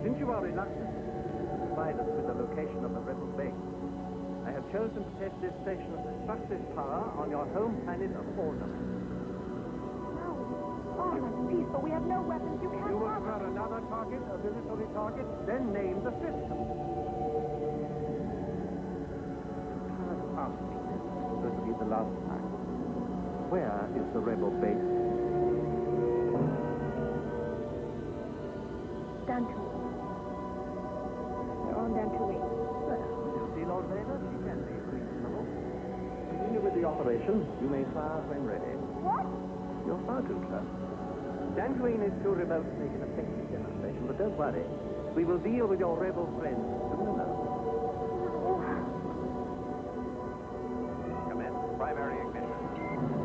Since you are reluctant to provide us with the location of the rebel base, I have chosen to test this station's destructive power on your home planet of Ornum. No. Ornum, peace, but we have no weapons. You can't... You want not another target, a military target? Then name the system. Ask me this. This will be the last time. Where is the rebel base? Dantooine. They're on Dantooine. Well, you see, Lord Vader, she can be reasonable. Continue with the operation. You may fire when ready. What? Your sergeant, sir. Dantooine is too remote to make an effective demonstration, but don't worry. We will deal with your rebel friends soon enough. Commence primary